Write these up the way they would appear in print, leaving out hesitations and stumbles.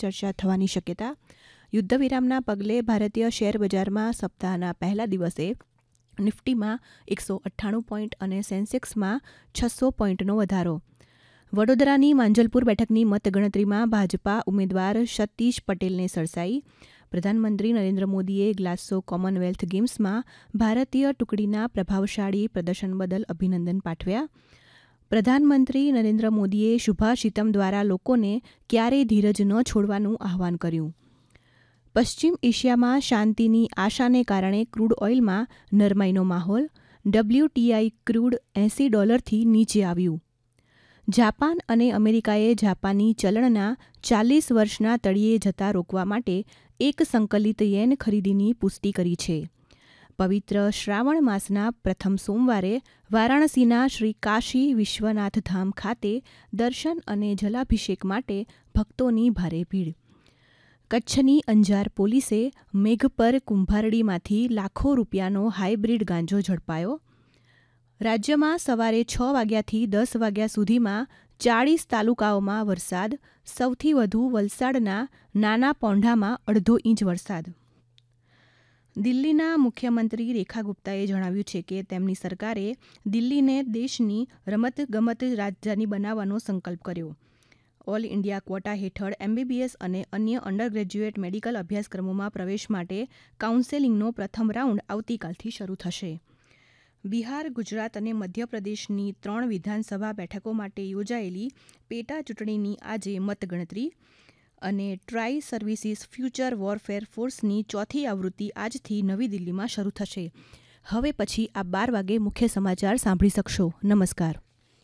ચર્ચા થવાની શક્યતા. યુદ્ધ વિરામના પગલે ભારતીય શેર બજારમાં સપ્તાહના પહેલા દિવસે નિફ્ટીમાં 198 પોઈન્ટ અને સેન્સેક્સમાં 600 પોઈન્ટનો વધારો. વડોદરાની માંજલપુર બેઠકની મતગણતરીમાં ભાજપા ઉમેદવાર સતીશ પટેલને સરસાઈ. પ્રધાનમંત્રી નરેન્દ્ર મોદીએ ગ્લાસો કોમનવેલ્થ ગેમ્સમાં ભારતીય ટુકડીના પ્રભાવશાળી પ્રદર્શન બદલ અભિનંદન પાઠવ્યા. પ્રધાનમંત્રી નરેન્દ્ર મોદીએ શુભાશિતમ દ્વારા લોકોને ક્યારેય ધીરજ ન છોડવાનું આહ્વાન કર્યું. પશ્ચિમ એશિયામાં શાંતિની આશાને કારણે ક્રૂડ ઓઇલમાં નરમાઈનો માહોલ. WTI ક્રૂડ $80થી નીચે આવ્યું. જાપાન અને અમેરિકાએ જાપાની ચલણના 40 વર્ષના તળિયે જતા રોકવા માટે એક સંકલિત યેન ખરીદીની પુષ્ટિ કરી છે. પવિત્ર શ્રાવણ માસના પ્રથમ સોમવારે વારાણસીના શ્રી કાશી વિશ્વનાથ ધામ ખાતે દર્શન અને જલાભિષેક માટે ભક્તોની ભારે ભીડ. કચ્છની અંજાર પોલીસે મેઘપર કુંભારડીમાંથી લાખો રૂપિયાનો હાઇબ્રિડ ગાંજો ઝડપાયો. રાજ્યમાં સવારે 6 વાગ્યાથી 10 વાગ્યા સુધીમાં 40 તાલુકાઓમાં વરસાદ. સૌથી વધુ વલસાડના નાના પોંઢામાં 1/2 ઇંચ વરસાદ. દિલ્હીના મુખ્યમંત્રી રેખા ગુપ્તાએ જણાવ્યું છે કે તેમની સરકારે દિલ્હીને દેશની રમતગમત રાજધાની બનાવવાનો સંકલ્પ કર્યો. ઓલ ઇન્ડિયા ક્વોટા હેઠળ MBBS અને અન્ય અંડરગ્રેજ્યુએટ મેડિકલ અભ્યાસક્રમોમાં પ્રવેશ માટે કાઉન્સેલિંગનો પ્રથમ રાઉન્ડ આવતીકાલથી શરૂ થશે. બિહાર, ગુજરાત અને મધ્યપ્રદેશની 3 વિધાનસભા બેઠકો માટે યોજાયેલી પેટા ચૂંટણીની આજે મતગણતરી. અને ટ્રાય સર્વિસીસ ફ્યુચર વોરફેર ફોર્સની 4થી આવૃત્તિ આજથી નવી દિલ્હીમાં શરૂ થશે. હવે પછી આપ 12 વાગે મુખ્ય સમાચાર સાંભળી શકશો. નમસ્કાર.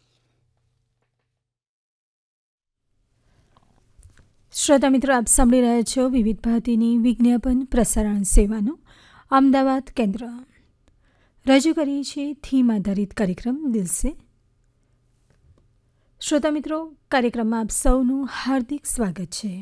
શ્રોતા મિત્રો, આપ સાંભળી રહ્યા છો વિવિધ ભારતીની વિજ્ઞાપન પ્રસારણ સેવાનું અમદાવાદ કેન્દ્ર. રજૂ કરીએ છીએ થીમ આધારિત કાર્યક્રમ દિલસે. શ્રોતા મિત્રો, કાર્યક્રમમાં આપ સૌનું હાર્દિક સ્વાગત છે.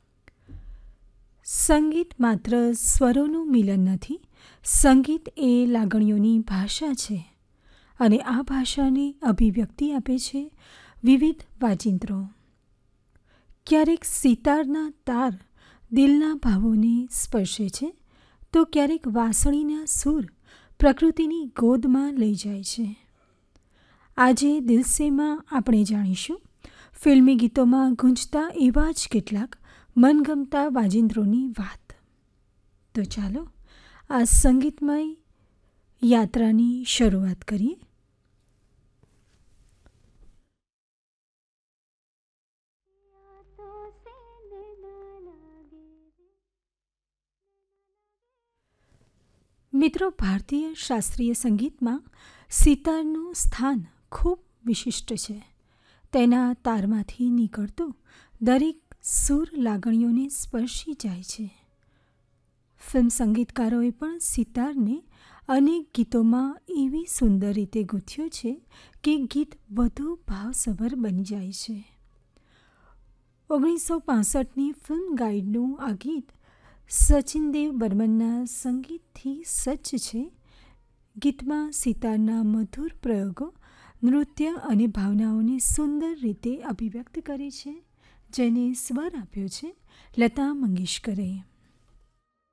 સંગીત માત્ર સ્વરોનું મિલન નથી. સંગીત એ લાગણીઓની ભાષા છે અને આ ભાષાને અભિવ્યક્તિ આપે છે વિવિધ વાજિંત્રો. ક્યારેક સિતારના તાર દિલના ભાવોને સ્પર્શે છે તો ક્યારેક વાંસળીના સૂર પ્રકૃતિની ગોદમાં લઈ જાય છે. આજે દિલસેમાં આપણે જાણીશું ફિલ્મી ગીતોમાં ગુંજતા એવા જ કેટલાક મનગમતા વાજિંત્રોની વાત. તો ચાલો આ સંગીતમય યાત્રાની શરૂઆત કરીએ. મિત્રો, ભારતીય શાસ્ત્રીય સંગીતમાં સિતારનું સ્થાન ખૂબ વિશિષ્ટ છે. તેના તારમાંથી નીકળતો દરેક સૂર લાગણીઓને સ્પર્શી જાય છે. ફિલ્મ સંગીતકારોએ પણ સિતારને અનેક ગીતોમાં એવી સુંદર રીતે ગૂંથ્યો છે કે ગીત વધુ ભાવસભર બની જાય છે. 1965ની ફિલ્મ ગાઈડનું આ ગીત સચિનદેવ બર્મનના સંગીતથી સજ્જ છે. ગીતમાં સિતારના મધુર પ્રયોગો નૃત્ય અને ભાવનાઓને સુંદર રીતે અભિવ્યક્ત કરે છે, જેને સ્વર આપ્યો છે લતા મંગેશકરે.